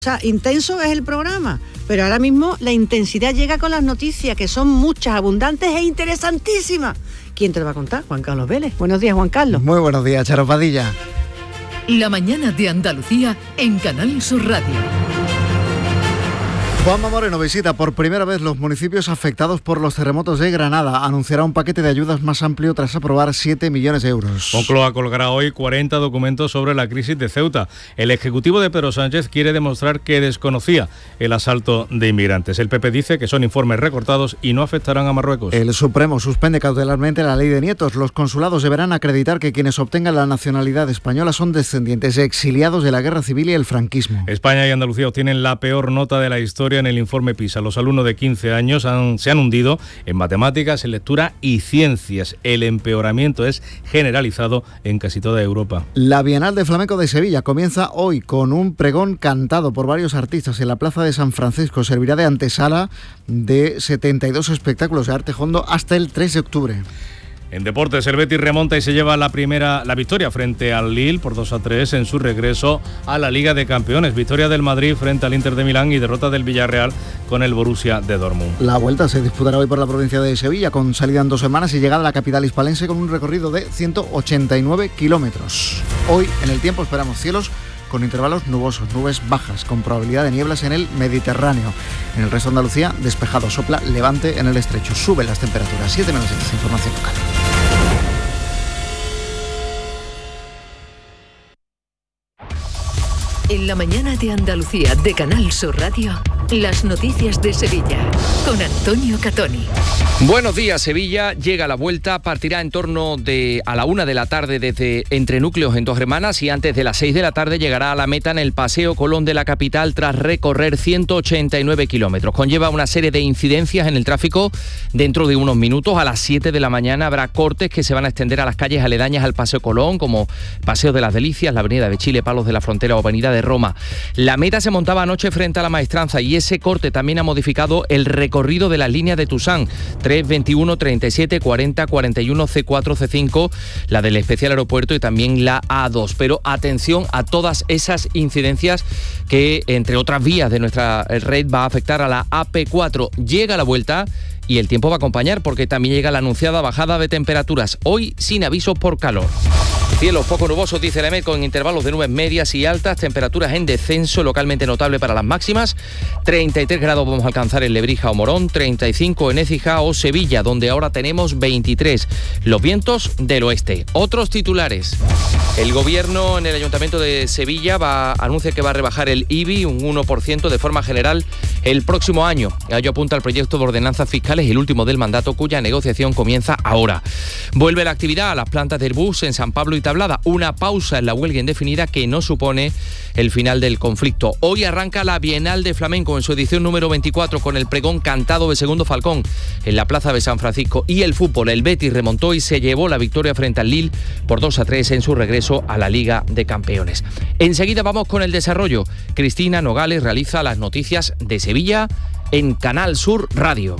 O sea, intenso es el programa, pero ahora mismo la intensidad llega con las noticias, que son muchas, abundantes e interesantísimas. ¿Quién te lo va a contar? Juan Carlos Vélez. Buenos días, Juan Carlos. Muy buenos días, Charo Padilla. La mañana de Andalucía en Canal Sur Radio. Juanma Moreno visita por primera vez los municipios afectados por los terremotos de Granada. Anunciará un paquete de ayudas más amplio tras aprobar 7 millones de euros. Moncloa colgará hoy 40 documentos sobre la crisis de Ceuta. El ejecutivo de Pedro Sánchez quiere demostrar que desconocía el asalto de inmigrantes. El PP dice que son informes recortados y no afectarán a Marruecos. El Supremo suspende cautelarmente la ley de nietos. Los consulados deberán acreditar que quienes obtengan la nacionalidad española son descendientes de exiliados de la Guerra Civil y el franquismo. España y Andalucía obtienen la peor nota de la historia en el informe PISA. Los alumnos de 15 años se han hundido en matemáticas, en lectura y ciencias. El empeoramiento es generalizado en casi toda Europa. La Bienal de Flamenco de Sevilla comienza hoy con un pregón cantado por varios artistas en la Plaza de San Francisco. Servirá de antesala de 72 espectáculos de arte hondo hasta el 3 de octubre. En deportes, el Betis remonta y se lleva la victoria frente al Lille por 2-3 en su regreso a la Liga de Campeones. Victoria del Madrid frente al Inter de Milán y derrota del Villarreal con el Borussia de Dortmund. La vuelta se disputará hoy por la provincia de Sevilla, con salida en 2 semanas y llegada a la capital hispalense con un recorrido de 189 kilómetros. Hoy en el tiempo esperamos cielos con intervalos nubosos, nubes bajas, con probabilidad de nieblas en el Mediterráneo. En el resto de Andalucía, despejado, sopla levante en el estrecho. Suben las temperaturas. 7 menos 10, información local. En la mañana de Andalucía de Canal Sur Radio, las noticias de Sevilla con Antonio Catoni. Buenos días, Sevilla. Llega la vuelta, partirá en torno a la 1 de la tarde desde Entre Núcleos en Dos Hermanas y antes de las 6 de la tarde llegará a la meta en el Paseo Colón de la capital tras recorrer 189 kilómetros. Conlleva una serie de incidencias en el tráfico. Dentro de unos minutos, a las 7 de la mañana, habrá cortes que se van a extender a las calles aledañas al Paseo Colón, como Paseo de las Delicias, la Avenida de Chile, Palos de la Frontera o Avenida de Roma. La meta se montaba anoche frente a la Maestranza y ese corte también ha modificado el recorrido de las líneas de Tusán, 3, 21, 37, 40, 41, C4, C5, la del especial aeropuerto y también la A2. Pero atención a todas esas incidencias que, entre otras vías de nuestra red, va a afectar a la AP4. Llega la vuelta y el tiempo va a acompañar porque también llega la anunciada bajada de temperaturas, hoy sin avisos por calor. Cielos poco nubosos, dice la EMET, con intervalos de nubes medias y altas, temperaturas en descenso localmente notable para las máximas. 33 grados vamos a alcanzar en Lebrija o Morón, 35 en Écija o Sevilla, donde ahora tenemos 23. Los vientos del oeste. Otros titulares. El gobierno en el Ayuntamiento de Sevilla anuncia que va a rebajar el IBI un 1% de forma general el próximo año. A ello apunta el proyecto de ordenanzas fiscales, el último del mandato, cuya negociación comienza ahora. Vuelve la actividad a las plantas del bus en San Pablo y Tablada. Una pausa en la huelga indefinida que no supone el final del conflicto. Hoy arranca la Bienal de Flamenco en su edición número 24 con el pregón cantado de Segundo Falcón en la Plaza de San Francisco. Y el fútbol, el Betis remontó y se llevó la victoria frente al Lille por 2-3 en su regreso a la Liga de Campeones. Enseguida vamos con el desarrollo. Cristina Nogales realiza las noticias de Sevilla en Canal Sur Radio.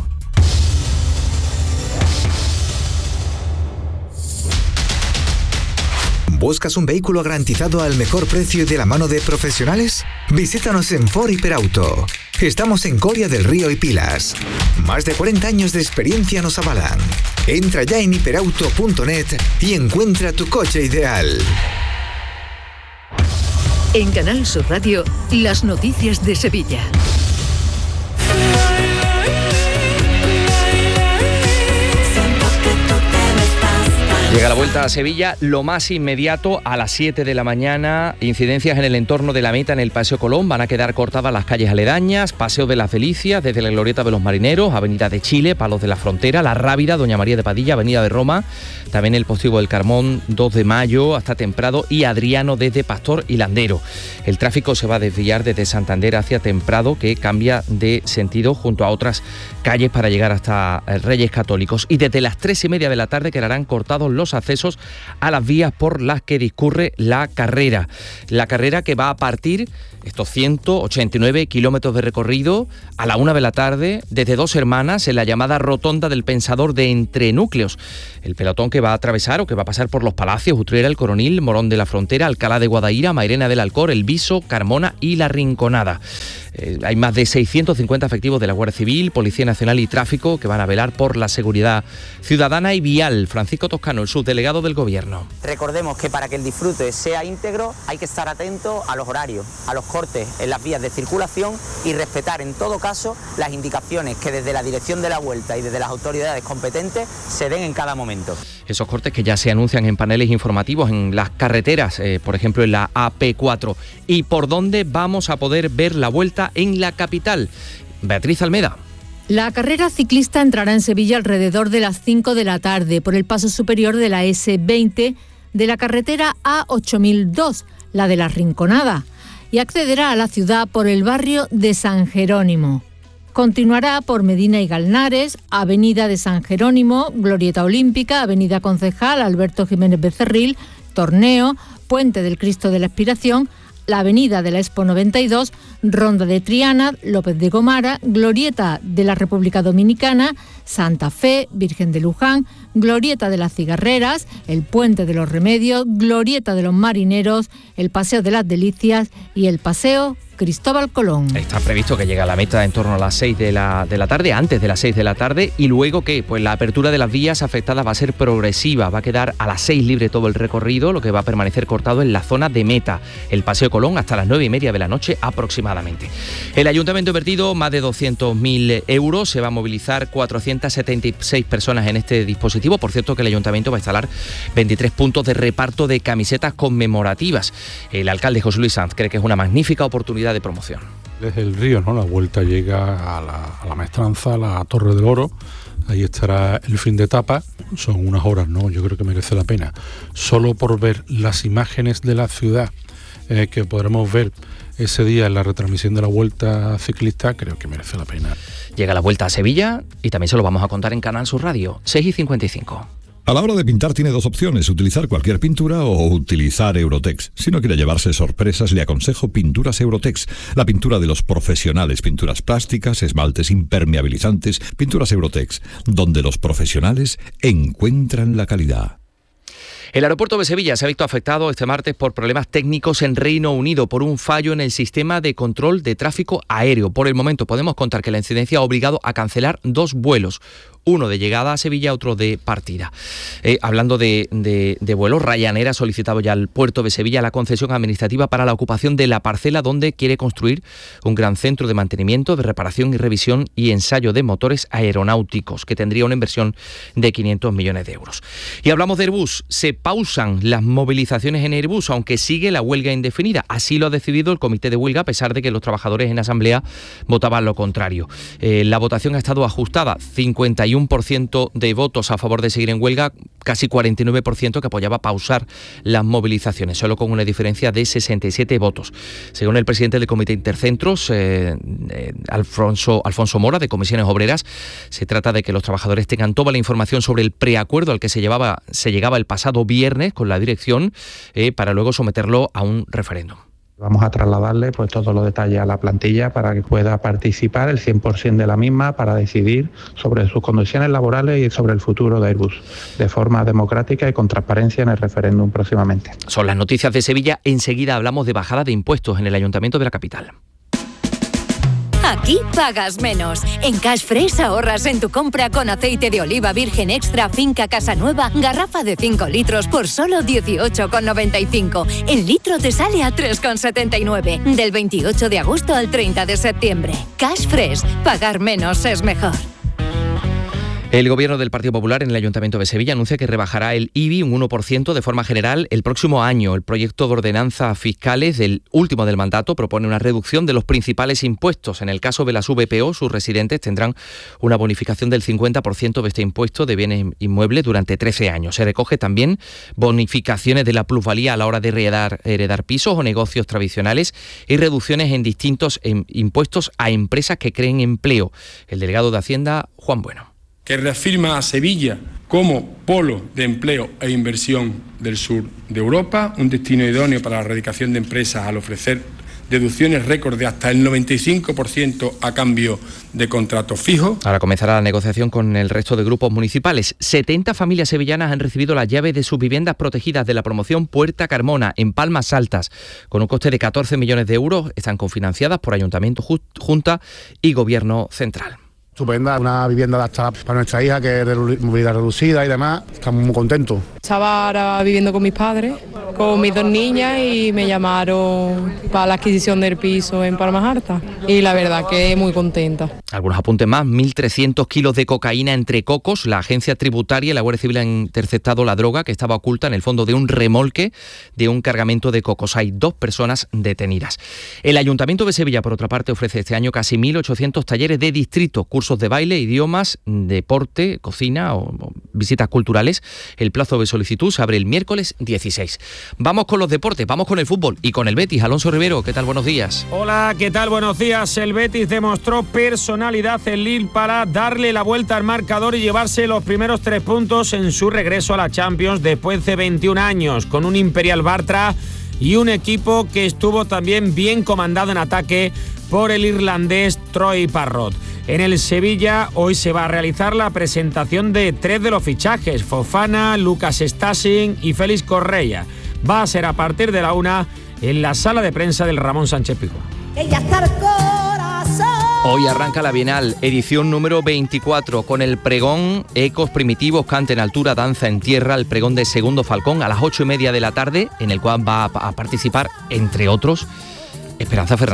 ¿Buscas un vehículo garantizado al mejor precio y de la mano de profesionales? Visítanos en Ford Hiperauto. Estamos en Coria del Río y Pilas. Más de 40 años de experiencia nos avalan. Entra ya en hiperauto.net y encuentra tu coche ideal. En Canal Sur Radio, las noticias de Sevilla. Llega la vuelta a Sevilla, lo más inmediato, a las 7 de la mañana, incidencias en el entorno de la meta en el Paseo Colón, van a quedar cortadas las calles aledañas, Paseo de las Delicias, desde la Glorieta de los Marineros, Avenida de Chile, Palos de la Frontera, La Rábida, Doña María de Padilla, Avenida de Roma, también el Postigo del Carmón, 2 de Mayo hasta Temprado y Adriano desde Pastor y Landero. El tráfico se va a desviar desde Santander hacia Temprado, que cambia de sentido junto a otras calles para llegar hasta Reyes Católicos. Y desde las 3:30 de la tarde quedarán cortados los los accesos a las vías por las que discurre la carrera. La carrera que va a partir estos 189 kilómetros de recorrido a la 1 de la tarde desde Dos Hermanas en la llamada Rotonda del Pensador de Entre Núcleos. El pelotón que va a atravesar o que va a pasar por Los Palacios, Utrera, El Coronil, Morón de la Frontera, Alcalá de Guadaira, Mairena del Alcor, El Viso, Carmona y La Rinconada. Hay más de 650 efectivos de la Guardia Civil, Policía Nacional y Tráfico que van a velar por la seguridad ciudadana y vial. Francisco Toscano, el subdelegado del Gobierno. Recordemos que para que el disfrute sea íntegro hay que estar atento a los horarios, a los cortes en las vías de circulación y respetar en todo caso las indicaciones que desde la dirección de la Vuelta y desde las autoridades competentes se den en cada momento. Esos cortes que ya se anuncian en paneles informativos en las carreteras, por ejemplo en la AP4. ¿Y por dónde vamos a poder ver la Vuelta en la capital? Beatriz Almeda. La carrera ciclista entrará en Sevilla alrededor de las 5 de la tarde por el paso superior de la S20 de la carretera A8002, la de La Rinconada, y accederá a la ciudad por el barrio de San Jerónimo. Continuará por Medina y Galnares, Avenida de San Jerónimo, Glorieta Olímpica, Avenida Concejal, Alberto Jiménez Becerril, Torneo, Puente del Cristo de la Expiración, la Avenida de la Expo 92, Ronda de Triana, López de Gomara, Glorieta de la República Dominicana, Santa Fe, Virgen de Luján, Glorieta de las Cigarreras, el Puente de los Remedios, Glorieta de los Marineros, el Paseo de las Delicias y el Paseo Cristóbal Colón. Está previsto que llegue a la meta en torno a las 6 de la tarde, antes de las 6 de la tarde, y luego que pues la apertura de las vías afectadas va a ser progresiva, va a quedar a las 6 libre todo el recorrido, lo que va a permanecer cortado en la zona de meta, el Paseo Colón, hasta las 9:30 de la noche aproximadamente. El Ayuntamiento ha invertido más de 200.000 euros, se va a movilizar 476 personas en este dispositivo. Por cierto que el Ayuntamiento va a instalar 23 puntos de reparto de camisetas conmemorativas. El alcalde José Luis Sanz cree que es una magnífica oportunidad de promoción. Desde el río, ¿no? La Vuelta llega a la Maestranza, a la Torre del Oro. Ahí estará el fin de etapa. Son unas horas, ¿no? Yo creo que merece la pena. Solo por ver las imágenes de la ciudad que podremos ver ese día en la retransmisión de la Vuelta ciclista, creo que merece la pena. Llega la Vuelta a Sevilla y también se lo vamos a contar en Canal Sur Radio, 6:55. A la hora de pintar tiene dos opciones, utilizar cualquier pintura o utilizar Eurotex. Si no quiere llevarse sorpresas, le aconsejo Pinturas Eurotex, la pintura de los profesionales, pinturas plásticas, esmaltes impermeabilizantes, Pinturas Eurotex, donde los profesionales encuentran la calidad. El aeropuerto de Sevilla se ha visto afectado este martes por problemas técnicos en Reino Unido por un fallo en el sistema de control de tráfico aéreo. Por el momento podemos contar que la incidencia ha obligado a cancelar 2 vuelos. Uno de llegada a Sevilla, otro de partida. Hablando de vuelos, Ryanair ha solicitado ya al puerto de Sevilla la concesión administrativa para la ocupación de la parcela donde quiere construir un gran centro de mantenimiento, de reparación y revisión y ensayo de motores aeronáuticos, que tendría una inversión de 500 millones de euros. Y hablamos de Airbus. Se pausan las movilizaciones en Airbus, aunque sigue la huelga indefinida. Así lo ha decidido el comité de huelga, a pesar de que los trabajadores en asamblea votaban lo contrario. La votación ha estado ajustada, 51% de votos a favor de seguir en huelga, casi 49% que apoyaba pausar las movilizaciones, solo con una diferencia de 67 votos. Según el presidente del Comité Intercentros, Alfonso Mora, de Comisiones Obreras, se trata de que los trabajadores tengan toda la información sobre el preacuerdo al que se llegaba el pasado viernes con la dirección para luego someterlo a un referéndum. Vamos a trasladarle pues todos los detalles a la plantilla para que pueda participar el 100% de la misma para decidir sobre sus condiciones laborales y sobre el futuro de Airbus, de forma democrática y con transparencia en el referéndum próximamente. Son las noticias de Sevilla. Enseguida hablamos de bajada de impuestos en el Ayuntamiento de la capital. Aquí pagas menos. En Cash Fresh ahorras en tu compra con aceite de oliva virgen extra Finca Casanueva, garrafa de 5 litros por solo 18,95. El litro te sale a 3,79. Del 28 de agosto al 30 de septiembre. Cash Fresh. Pagar menos es mejor. El Gobierno del Partido Popular en el Ayuntamiento de Sevilla anuncia que rebajará el IBI un 1% de forma general el próximo año. El proyecto de ordenanzas fiscales del último del mandato propone una reducción de los principales impuestos. En el caso de las VPO, sus residentes tendrán una bonificación del 50% de este impuesto de bienes inmuebles durante 13 años. Se recoge también bonificaciones de la plusvalía a la hora de heredar pisos o negocios tradicionales y reducciones en distintos impuestos a empresas que creen empleo. El delegado de Hacienda, Juan Bueno. que reafirma a Sevilla como polo de empleo e inversión del sur de Europa, un destino idóneo para la radicación de empresas al ofrecer deducciones récord de hasta el 95% a cambio de contratos fijos. Ahora comenzará la negociación con el resto de grupos municipales. 70 familias sevillanas han recibido las llaves de sus viviendas protegidas de la promoción Puerta Carmona, en Palmas Altas. Con un coste de 14 millones de euros, están cofinanciadas por Ayuntamiento, Junta y Gobierno Central. Estupenda, una vivienda adaptada para nuestra hija, que es de movilidad reducida y demás. Estamos muy contentos. Estaba ahora viviendo con mis padres, con mis 2 niñas, y me llamaron para la adquisición del piso en Palmas Altas. Y la verdad que muy contenta. Algunos apuntes más: 1.300 kilos de cocaína entre cocos. La agencia tributaria y la Guardia Civil han interceptado la droga que estaba oculta en el fondo de un remolque de un cargamento de cocos. Hay 2 personas detenidas. El Ayuntamiento de Sevilla, por otra parte, ofrece este año casi 1.800 talleres de distrito, cursos de baile, idiomas, deporte, cocina o visitas culturales. El plazo de solicitud se abre el miércoles 16. Vamos con los deportes, vamos con el fútbol y con el Betis. Alonso Rivero, ¿qué tal? Buenos días. Hola, ¿qué tal? Buenos días. El Betis demostró personalidad en Lille para darle la vuelta al marcador y llevarse los primeros 3 puntos en su regreso a la Champions después de 21 años, con un Imperial Bartra y un equipo que estuvo también bien comandado en ataque por el irlandés Troy Parrott. En el Sevilla hoy se va a realizar la presentación de 3 de los fichajes: Fofana, Lucas Stassin y Félix Correia. Va a ser a partir de la 1 en la sala de prensa del Ramón Sánchez Pizjuán. Hoy arranca la Bienal, edición número 24, con el pregón Ecos Primitivos, Cante en Altura, Danza en Tierra, el pregón de Segundo Falcón a las 8:30 de la tarde, en el cual va a participar, entre otros, Esperanza Fernández.